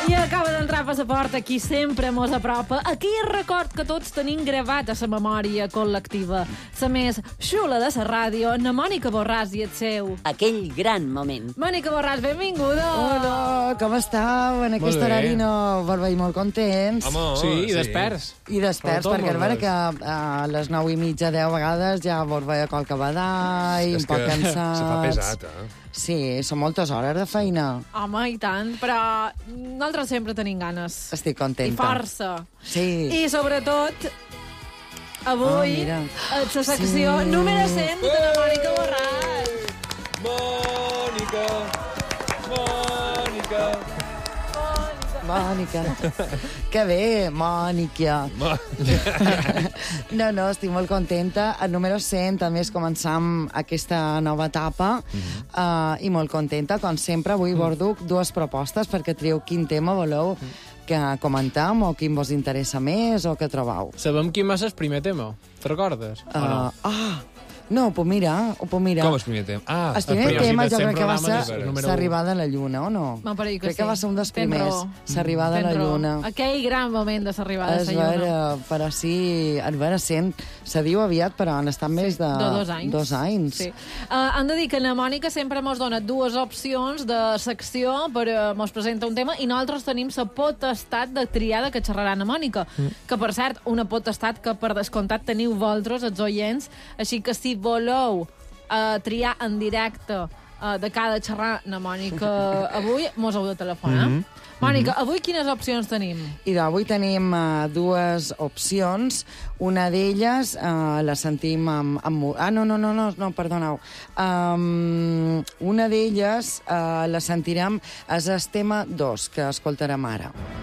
I acaba d'entrar a Passaport, aquí sempre mos apropa. Aquí record que tots tenim gravat a la memòria col·lectiva. La més xula de la ràdio, na Mònica Borràs i el seu. Aquell gran moment. Mònica Borràs, benvinguda. Hola, com estàu? En aquest horari no vos veig molt contents. Home, Sí, i desperts. I desperts, Però tot perquè molt és vera bé. que a les 9:30, 10 vegades ja vos veia qualque badall, un poc cansats. se fa pesat, eh? Sí, són moltes hores de feina. Home, i tant, però nosaltres sempre tenim ganes. Estic I contenta. força. Sí. I sobretot, avui, mira. la secció Sí. número 100 de la Mònica Borràs. Mònica. Que bé, Mònica. No, estic molt contenta. El número 100 també és començam aquesta nova etapa i molt contenta. Com sempre, avui vos duc dues propostes perquè trieu quin tema voleu que comentam o quin vos interessa més o que trobau. Sabem quin va ser el primer tema. Te recordes? O no? No, ho puc mirar. Com el primer tema? El primer tema jo crec que va ser número l'arribada a la Lluna, o no? M'ha parit que Crec que sí. va ser un dels Tens primers, raó. l'arribada a la Tens raó. Lluna. Aquell gran moment de l'arribada a És la Lluna. vera, però sí, a veure, 100, se diu aviat, però han estat més de 2 anys. 2 anys. Sí. Han de dir que la Mònica sempre mos dona dues opcions de secció per mos presenta un tema i nosaltres tenim la potestat de triar de què xerrarà la Mònica. Que, per cert, una potestat que per descomptat teniu vosaltres, els oients, així que si voleu triar en directe de cada xerrar la Mònica avui, mos heu de telefonar. Mònica, avui quines opcions tenim? I avui tenim dues opcions. Una d'elles la sentim amb... No, perdoneu. Una d'elles la sentirem, és el tema 2, que escoltarem ara.